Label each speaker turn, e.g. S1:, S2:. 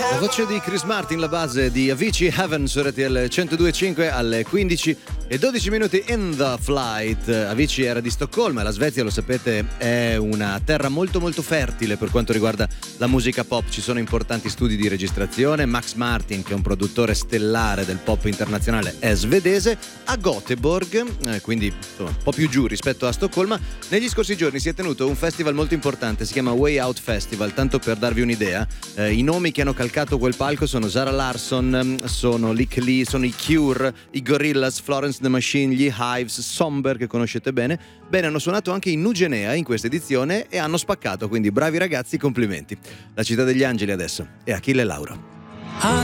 S1: La voce di Chris Martin, la base di Avicii Heaven su RTL 102.5 alle 15:12 in the flight. Avicii era di Stoccolma, la Svezia, lo sapete, è una terra molto molto fertile per quanto riguarda la musica pop. Ci sono importanti studi di registrazione. Max Martin, che è un produttore stellare del pop internazionale, è svedese. A Göteborg, quindi insomma, un po' più giù rispetto a Stoccolma, negli scorsi giorni si è tenuto un festival molto importante, si chiama Way Out Festival. Tanto per darvi un'idea, i nomi che hanno calcato quel palco sono Zara Larsson, sono Lick Lee, sono i Cure, i Gorillaz, Florence the Machine, gli Hives, Somber, che conoscete bene. Bene, hanno suonato anche in Nugenea in questa edizione e hanno spaccato, quindi bravi ragazzi, complimenti. La città degli angeli adesso è Achille Lauro.
S2: I